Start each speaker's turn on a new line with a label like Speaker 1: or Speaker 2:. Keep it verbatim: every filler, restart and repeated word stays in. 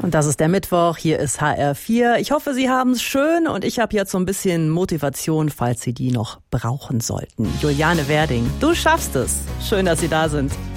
Speaker 1: Und das ist der Mittwoch, hier ist H R vier. Ich hoffe, Sie haben es schön und ich habe jetzt so ein bisschen Motivation, falls Sie die noch brauchen sollten. Juliane Werding, du schaffst es. Schön, dass Sie da sind.